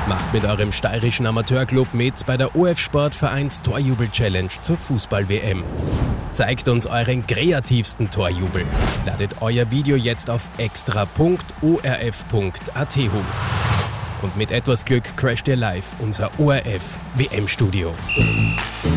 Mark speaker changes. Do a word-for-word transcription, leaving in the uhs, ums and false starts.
Speaker 1: Macht mit eurem steirischen Amateurclub mit bei der O F Sportvereins Torjubel-Challenge zur Fußball-W M. Zeigt uns euren kreativsten Torjubel. Ladet euer Video jetzt auf extra punkt o r f punkt a t hoch. Und mit etwas Glück crasht ihr live unser O R F-W M-Studio.